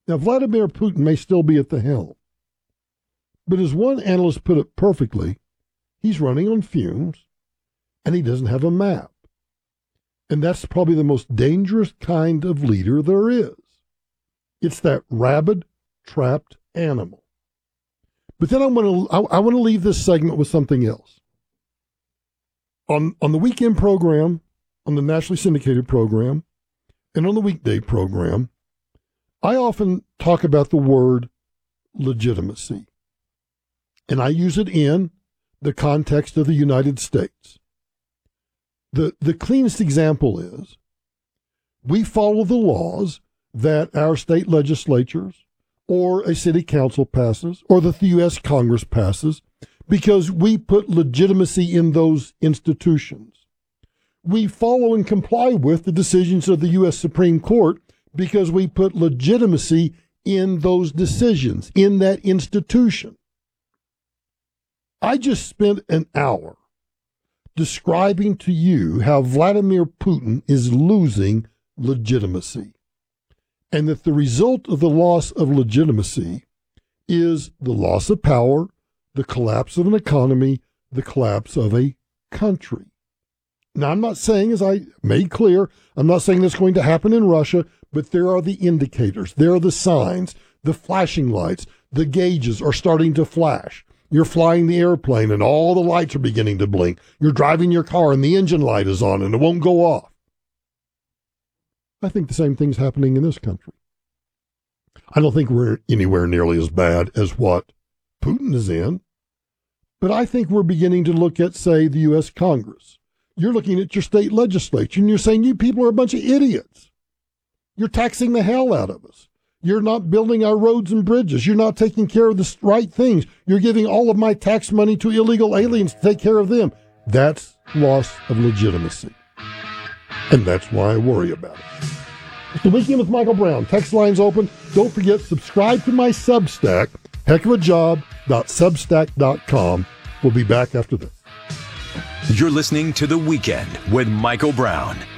Now, Vladimir Putin may still be at the helm, but as one analyst put it perfectly, he's running on fumes, and he doesn't have a map. And that's probably the most dangerous kind of leader there is. It's that rabid, trapped animal. But then I want to leave this segment with something else. On the weekend program, on the nationally syndicated program, and on the weekday program, I often talk about the word legitimacy. And I use it in the context of the United States. The cleanest example is we follow the laws that our state legislatures or a city council passes or that the U.S. Congress passes because we put legitimacy in those institutions. We follow and comply with the decisions of the U.S. Supreme Court because we put legitimacy in those decisions, in that institution. I just spent an hour describing to you how Vladimir Putin is losing legitimacy, and that the result of the loss of legitimacy is the loss of power, the collapse of an economy, the collapse of a country. Now, I'm not saying, as I made clear, I'm not saying that's going to happen in Russia, but there are the indicators, there are the signs, the flashing lights, the gauges are starting to flash. You're flying the airplane and all the lights are beginning to blink. You're driving your car and the engine light is on and it won't go off. I think the same thing's happening in this country. I don't think we're anywhere nearly as bad as what Putin is in, but I think we're beginning to look at, say, the U.S. Congress. You're looking at your state legislature and you're saying you people are a bunch of idiots. You're taxing the hell out of us. You're not building our roads and bridges. You're not taking care of the right things. You're giving all of my tax money to illegal aliens to take care of them. That's loss of legitimacy. And that's why I worry about it. It's the Weekend with Michael Brown. Text lines open. Don't forget, subscribe to my Substack, heckofajob.substack.com. We'll be back after this. You're listening to The Weekend with Michael Brown